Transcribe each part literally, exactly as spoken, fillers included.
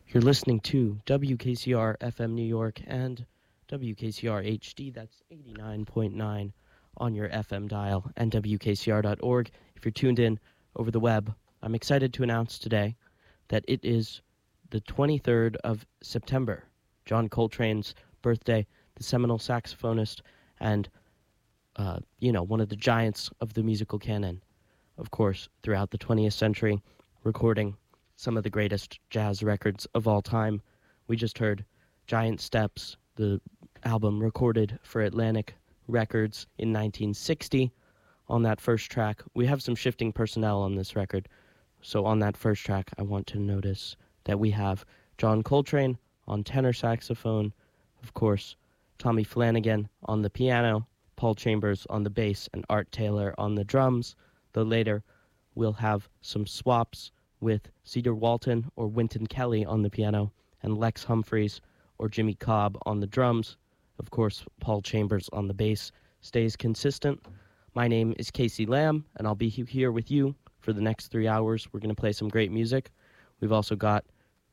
You're listening to W K C R F M New York and W K C R H D, that's eighty-nine point nine on your F M dial, and W K C R dot org if you're tuned in over the web. I'm excited to announce today that it is the twenty-third of September, John Coltrane's birthday, the seminal saxophonist and, uh, you know, one of the giants of the musical canon, of course, throughout the twentieth century, recording some of the greatest jazz records of all time. We just heard Giant Steps, the album recorded for Atlantic Records in nineteen sixty. On that first track, we have some shifting personnel on this record. So on that first track, I want to notice that we have John Coltrane on tenor saxophone, of course, Tommy Flanagan on the piano, Paul Chambers on the bass, and Art Taylor on the drums. Though later, we'll have some swaps with Cedar Walton or Wynton Kelly on the piano, and Lex Humphreys or Jimmy Cobb on the drums. Of course, Paul Chambers on the bass stays consistent. My name is Casey Lamb, and I'll be here with you for the next three hours. We're going to play some great music. We've also got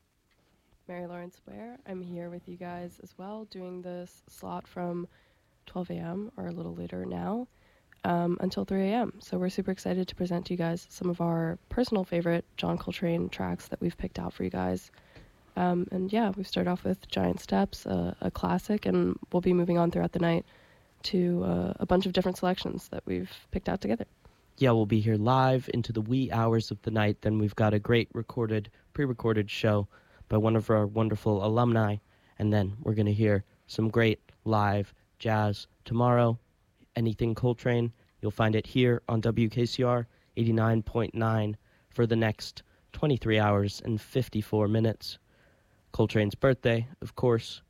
Mary Lawrence Ware. I'm here with you guys as well, doing this slot from twelve a.m. or a little later now. Um, until three a.m. So we're super excited to present to you guys some of our personal favorite John Coltrane tracks that we've picked out for you guys. Um, and yeah, we start off with Giant Steps, uh, a classic, and we'll be moving on throughout the night to uh, a bunch of different selections that we've picked out together. Yeah, we'll be here live into the wee hours of the night. Then we've got a great recorded, pre-recorded show by one of our wonderful alumni. And then we're going to hear some great live jazz tomorrow. Anything Coltrane, you'll find it here on W K C R eighty-nine point nine for the next twenty-three hours and fifty-four minutes. Coltrane's birthday, of course,